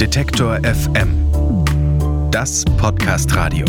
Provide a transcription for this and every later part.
Detektor FM. Das Podcast-Radio.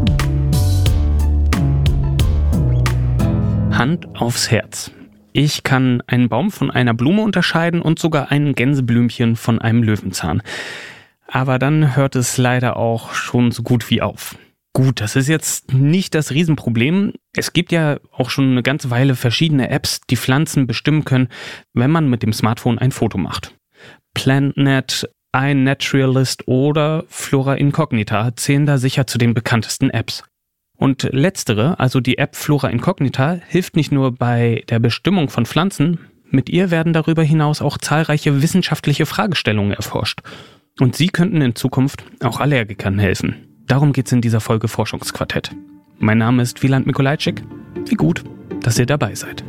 Hand aufs Herz. Ich kann einen Baum von einer Blume unterscheiden und sogar ein Gänseblümchen von einem Löwenzahn. Aber dann hört es leider auch schon so gut wie auf. Gut, das ist jetzt nicht das Riesenproblem. Es gibt ja auch schon eine ganze Weile verschiedene Apps, die Pflanzen bestimmen können, wenn man mit dem Smartphone ein Foto macht. PlantNet, iNaturalist oder Flora Incognita zählen da sicher zu den bekanntesten Apps. Und letztere, also die App Flora Incognita, hilft nicht nur bei der Bestimmung von Pflanzen, mit ihr werden darüber hinaus auch zahlreiche wissenschaftliche Fragestellungen erforscht. Und sie könnten in Zukunft auch Allergikern helfen. Darum geht's in dieser Folge Forschungsquartett. Mein Name ist Wieland Mikolajczyk. Wie gut, dass ihr dabei seid.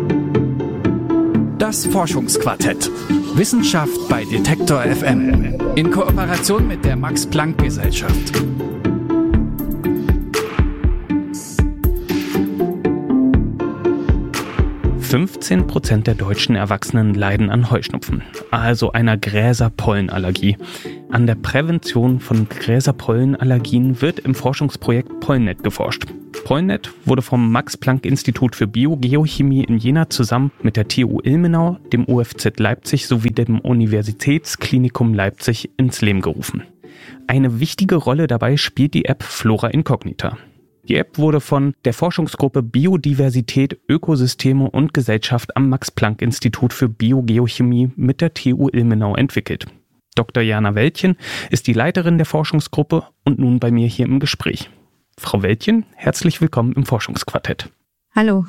Das Forschungsquartett. Wissenschaft bei Detektor FM. In Kooperation mit der Max-Planck-Gesellschaft. %15 der deutschen Erwachsenen leiden an Heuschnupfen, also einer Gräserpollenallergie. An der Prävention von Gräserpollenallergien wird im Forschungsprojekt PollenNet geforscht. PollenNet wurde vom Max-Planck-Institut für Biogeochemie in Jena zusammen mit der TU Ilmenau, dem UFZ Leipzig sowie dem Universitätsklinikum Leipzig ins Leben gerufen. Eine wichtige Rolle dabei spielt die App Flora Incognita. Die App wurde von der Forschungsgruppe Biodiversität, Ökosysteme und Gesellschaft am Max-Planck-Institut für Biogeochemie mit der TU Ilmenau entwickelt. Dr. Jana Weltjen ist die Leiterin der Forschungsgruppe und nun bei mir hier im Gespräch. Frau Weltjen, herzlich willkommen im Forschungsquartett. Hallo.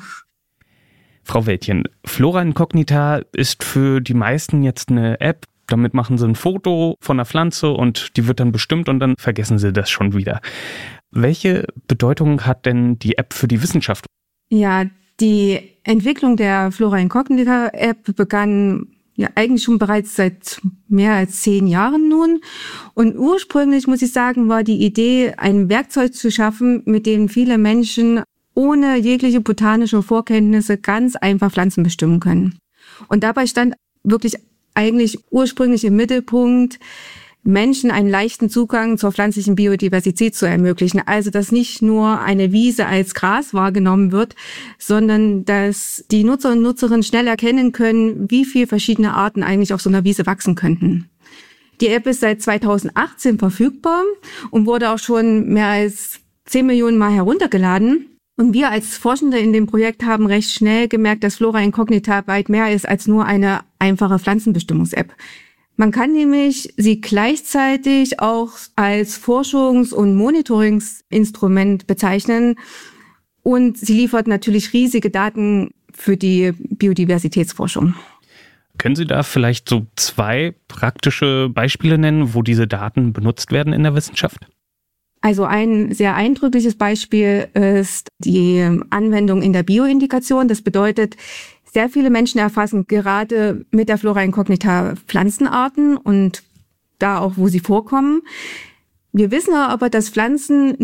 Frau Weltjen, Flora Incognita ist für die meisten jetzt eine App. Damit machen sie ein Foto von einer Pflanze und die wird dann bestimmt und dann vergessen sie das schon wieder. Welche Bedeutung hat denn die App für die Wissenschaft? Ja, die Entwicklung der Flora Incognita App begann ja eigentlich schon bereits seit mehr als 10 Jahren nun. Und ursprünglich, muss ich sagen, war die Idee, ein Werkzeug zu schaffen, mit dem viele Menschen ohne jegliche botanische Vorkenntnisse ganz einfach Pflanzen bestimmen können. Und dabei stand wirklich eigentlich ursprünglich im Mittelpunkt, Menschen einen leichten Zugang zur pflanzlichen Biodiversität zu ermöglichen. Also, dass nicht nur eine Wiese als Gras wahrgenommen wird, sondern dass die Nutzer und Nutzerinnen schnell erkennen können, wie viele verschiedene Arten eigentlich auf so einer Wiese wachsen könnten. Die App ist seit 2018 verfügbar und wurde auch schon mehr als 10 Millionen Mal heruntergeladen. Und wir als Forschende in dem Projekt haben recht schnell gemerkt, dass Flora Incognita weit mehr ist als nur eine einfache Pflanzenbestimmungs-App. Man kann nämlich sie gleichzeitig auch als Forschungs- und Monitoringsinstrument bezeichnen und sie liefert natürlich riesige Daten für die Biodiversitätsforschung. Können Sie da vielleicht so 2 praktische Beispiele nennen, wo diese Daten benutzt werden in der Wissenschaft? Also ein sehr eindrückliches Beispiel ist die Anwendung in der Bioindikation. Das bedeutet, sehr viele Menschen erfassen gerade mit der Flora Incognita Pflanzenarten und da auch, wo sie vorkommen. Wir wissen aber, dass Pflanzen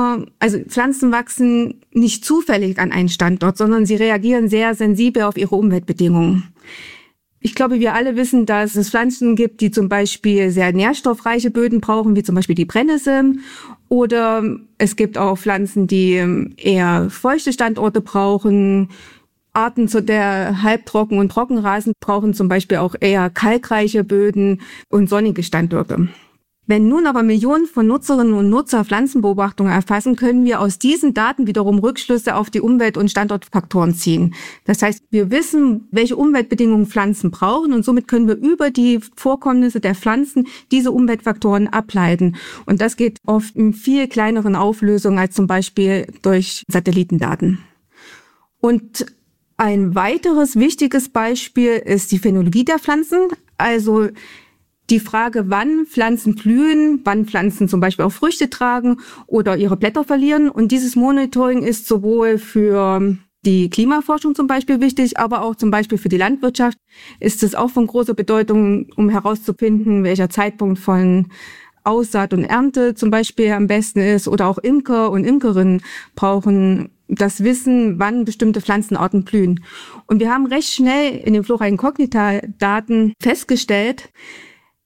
wachsen nicht zufällig an einen Standort, sondern sie reagieren sehr sensibel auf ihre Umweltbedingungen. Ich glaube, wir alle wissen, dass es Pflanzen gibt, die zum Beispiel sehr nährstoffreiche Böden brauchen, wie zum Beispiel die Brennnessel. Oder es gibt auch Pflanzen, die eher feuchte Standorte brauchen. Arten der Halbtrocken- und Trockenrasen brauchen zum Beispiel auch eher kalkreiche Böden und sonnige Standorte. Wenn nun aber Millionen von Nutzerinnen und Nutzer Pflanzenbeobachtungen erfassen, können wir aus diesen Daten wiederum Rückschlüsse auf die Umwelt- und Standortfaktoren ziehen. Das heißt, wir wissen, welche Umweltbedingungen Pflanzen brauchen und somit können wir über die Vorkommnisse der Pflanzen diese Umweltfaktoren ableiten. Und das geht oft in viel kleineren Auflösungen als zum Beispiel durch Satellitendaten. Und ein weiteres wichtiges Beispiel ist die Phänologie der Pflanzen, also die Frage, wann Pflanzen blühen, wann Pflanzen zum Beispiel auch Früchte tragen oder ihre Blätter verlieren. Und dieses Monitoring ist sowohl für die Klimaforschung zum Beispiel wichtig, aber auch zum Beispiel für die Landwirtschaft ist es auch von großer Bedeutung, um herauszufinden, welcher Zeitpunkt von Aussaat und Ernte zum Beispiel am besten ist. Oder auch Imker und Imkerinnen brauchen das Wissen, wann bestimmte Pflanzenarten blühen. Und wir haben recht schnell in den Flora Incognita Daten festgestellt,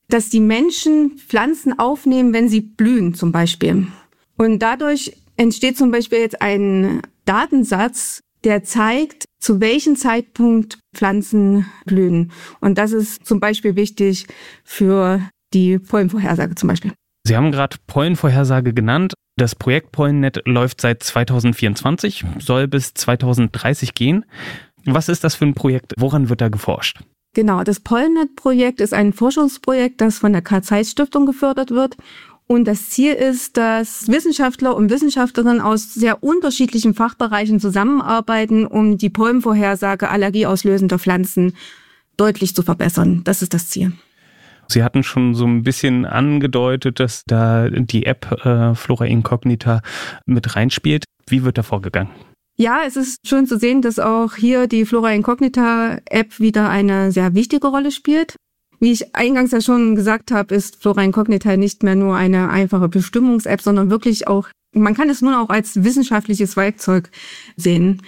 dass die Menschen Pflanzen aufnehmen, wenn sie blühen zum Beispiel. Und dadurch entsteht zum Beispiel jetzt ein Datensatz, der zeigt, zu welchem Zeitpunkt Pflanzen blühen. Und das ist zum Beispiel wichtig für die Pollenvorhersage zum Beispiel. Sie haben gerade Pollenvorhersage genannt. Das Projekt Pollennet läuft seit 2024, soll bis 2030 gehen. Was ist das für ein Projekt? Woran wird da geforscht? Genau, das Pollennet-Projekt ist ein Forschungsprojekt, das von der Karl-Zeiss-Stiftung gefördert wird. Und das Ziel ist, dass Wissenschaftler und Wissenschaftlerinnen aus sehr unterschiedlichen Fachbereichen zusammenarbeiten, um die Pollenvorhersage allergieauslösender Pflanzen deutlich zu verbessern. Das ist das Ziel. Sie hatten schon so ein bisschen angedeutet, dass da die App Flora Incognita mit reinspielt. Wie wird da vorgegangen? Ja, es ist schön zu sehen, dass auch hier die Flora Incognita App wieder eine sehr wichtige Rolle spielt. Wie ich eingangs ja schon gesagt habe, ist Flora Incognita nicht mehr nur eine einfache Bestimmungs-App, sondern wirklich auch, man kann es nun auch als wissenschaftliches Werkzeug sehen.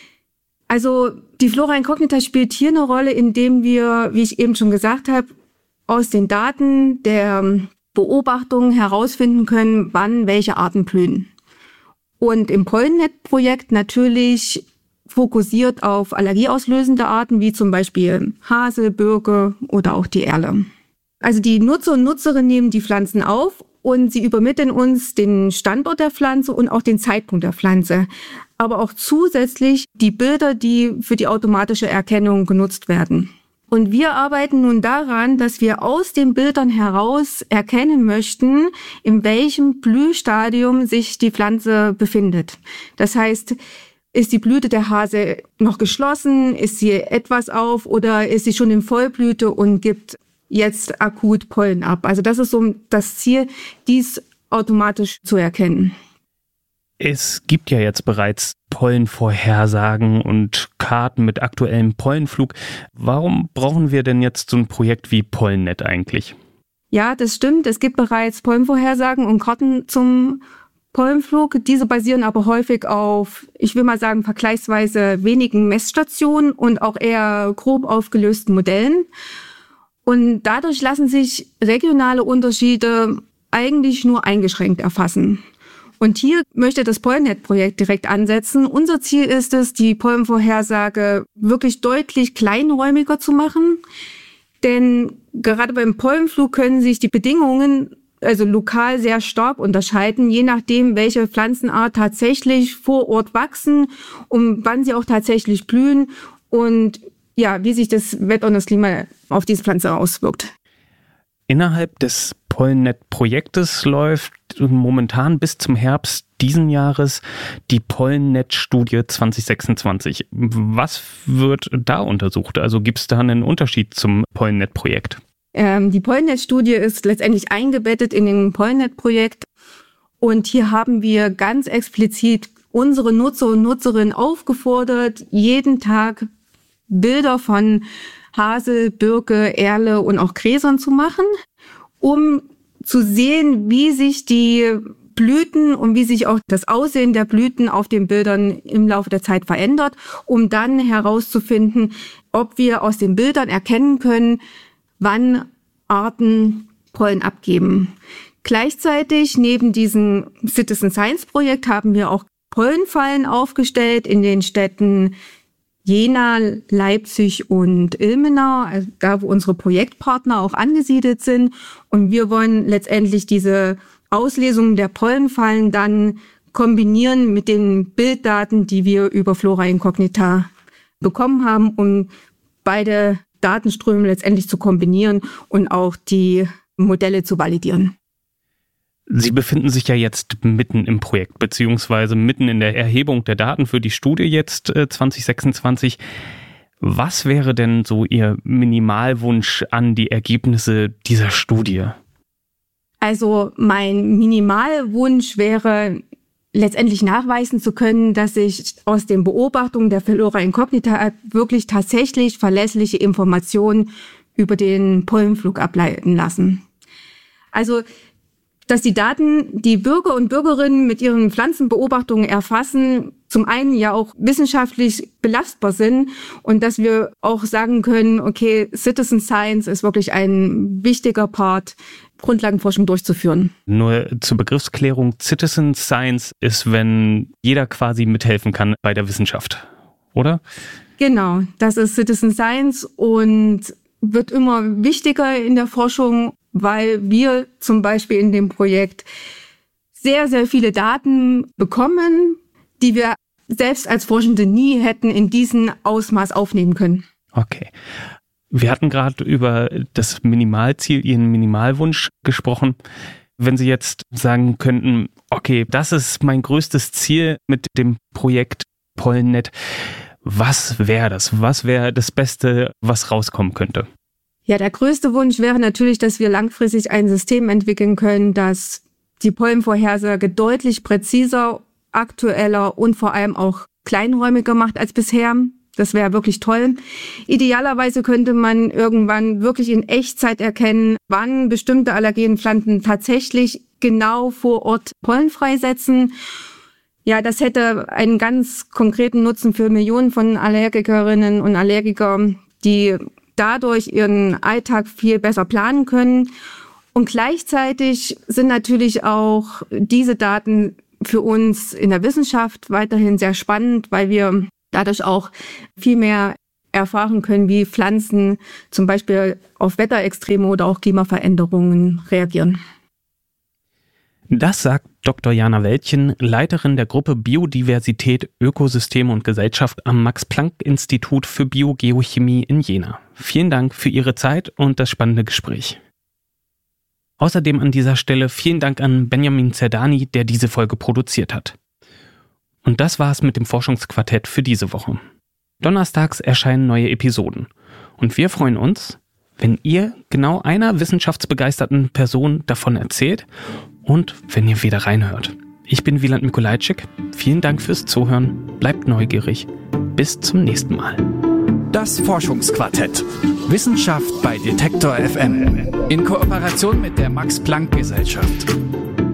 Also die Flora Incognita spielt hier eine Rolle, indem wir, wie ich eben schon gesagt habe, aus den Daten der Beobachtungen herausfinden können, wann welche Arten blühen. Und im Pollennet-Projekt natürlich fokussiert auf allergieauslösende Arten, wie zum Beispiel Hase, Birke oder auch die Erle. Also die Nutzer und Nutzerinnen nehmen die Pflanzen auf und sie übermitteln uns den Standort der Pflanze und auch den Zeitpunkt der Pflanze. Aber auch zusätzlich die Bilder, die für die automatische Erkennung genutzt werden. Und wir arbeiten nun daran, dass wir aus den Bildern heraus erkennen möchten, in welchem Blühstadium sich die Pflanze befindet. Das heißt, ist die Blüte der Hase noch geschlossen, ist sie etwas auf oder ist sie schon in Vollblüte und gibt jetzt akut Pollen ab? Also das ist so das Ziel, dies automatisch zu erkennen. Es gibt ja jetzt bereits Pollenvorhersagen und Karten mit aktuellem Pollenflug. Warum brauchen wir denn jetzt so ein Projekt wie Pollennet eigentlich? Ja, das stimmt. Es gibt bereits Pollenvorhersagen und Karten zum Pollenflug. Diese basieren aber häufig auf, ich will mal sagen, vergleichsweise wenigen Messstationen und auch eher grob aufgelösten Modellen. Und dadurch lassen sich regionale Unterschiede eigentlich nur eingeschränkt erfassen. Und hier möchte das Pollennet-Projekt direkt ansetzen. Unser Ziel ist es, die Pollenvorhersage wirklich deutlich kleinräumiger zu machen. Denn gerade beim Pollenflug können sich die Bedingungen also lokal sehr stark unterscheiden, je nachdem, welche Pflanzenart tatsächlich vor Ort wachsen und wann sie auch tatsächlich blühen und ja, wie sich das Wetter und das Klima auf diese Pflanze auswirkt. Innerhalb des Pollennet-Projektes läuft momentan bis zum Herbst diesen Jahres die Pollennet-Studie 2026. Was wird da untersucht? Also gibt es da einen Unterschied zum Pollennet-Projekt? Die Pollennet-Studie ist letztendlich eingebettet in dem Pollennet-Projekt. Und hier haben wir ganz explizit unsere Nutzer und Nutzerinnen aufgefordert, jeden Tag Bilder von Hase, Birke, Erle und auch Gräsern zu machen, um zu sehen, wie sich die Blüten und wie sich auch das Aussehen der Blüten auf den Bildern im Laufe der Zeit verändert, um dann herauszufinden, ob wir aus den Bildern erkennen können, wann Arten Pollen abgeben. Gleichzeitig neben diesem Citizen Science Projekt haben wir auch Pollenfallen aufgestellt in den Städten Jena, Leipzig und Ilmenau, also da, wo unsere Projektpartner auch angesiedelt sind. Und wir wollen letztendlich diese Auslesung der Pollenfallen dann kombinieren mit den Bilddaten, die wir über Flora Incognita bekommen haben, um beide Datenströme letztendlich zu kombinieren und auch die Modelle zu validieren. Sie befinden sich ja jetzt mitten im Projekt, beziehungsweise mitten in der Erhebung der Daten für die Studie jetzt 2026. Was wäre denn so Ihr Minimalwunsch an die Ergebnisse dieser Studie? Also mein Minimalwunsch wäre, letztendlich nachweisen zu können, dass sich aus den Beobachtungen der Flora Incognita wirklich tatsächlich verlässliche Informationen über den Pollenflug ableiten lassen. Also dass die Daten, die Bürger und Bürgerinnen mit ihren Pflanzenbeobachtungen erfassen, zum einen ja auch wissenschaftlich belastbar sind und dass wir auch sagen können, okay, Citizen Science ist wirklich ein wichtiger Part, Grundlagenforschung durchzuführen. Nur zur Begriffsklärung, Citizen Science ist, wenn jeder quasi mithelfen kann bei der Wissenschaft, oder? Genau, das ist Citizen Science und wird immer wichtiger in der Forschung, weil wir zum Beispiel in dem Projekt sehr, sehr viele Daten bekommen, die wir selbst als Forschende nie hätten in diesem Ausmaß aufnehmen können. Okay. Wir hatten gerade über das Minimalziel, Ihren Minimalwunsch gesprochen. Wenn Sie jetzt sagen könnten, okay, das ist mein größtes Ziel mit dem Projekt Pollennet, was wäre das? Was wäre das Beste, was rauskommen könnte? Ja, der größte Wunsch wäre natürlich, dass wir langfristig ein System entwickeln können, das die Pollenvorhersage deutlich präziser, aktueller und vor allem auch kleinräumiger macht als bisher. Das wäre wirklich toll. Idealerweise könnte man irgendwann wirklich in Echtzeit erkennen, wann bestimmte Allergenpflanzen tatsächlich genau vor Ort Pollen freisetzen. Ja, das hätte einen ganz konkreten Nutzen für Millionen von Allergikerinnen und Allergikern, die dadurch ihren Alltag viel besser planen können. Und gleichzeitig sind natürlich auch diese Daten für uns in der Wissenschaft weiterhin sehr spannend, weil wir dadurch auch viel mehr erfahren können, wie Pflanzen zum Beispiel auf Wetterextreme oder auch Klimaveränderungen reagieren. Das sagt Dr. Jana Wäldchen, Leiterin der Gruppe Biodiversität, Ökosysteme und Gesellschaft am Max-Planck-Institut für Biogeochemie in Jena. Vielen Dank für Ihre Zeit und das spannende Gespräch. Außerdem an dieser Stelle vielen Dank an Benjamin Zerdani, der diese Folge produziert hat. Und das war's mit dem Forschungsquartett für diese Woche. Donnerstags erscheinen neue Episoden. Und wir freuen uns, wenn ihr genau einer wissenschaftsbegeisterten Person davon erzählt und wenn ihr wieder reinhört. Ich bin Wieland Mikolajczyk. Vielen Dank fürs Zuhören. Bleibt neugierig. Bis zum nächsten Mal. Das Forschungsquartett. Wissenschaft bei Detektor FM. In Kooperation mit der Max-Planck-Gesellschaft.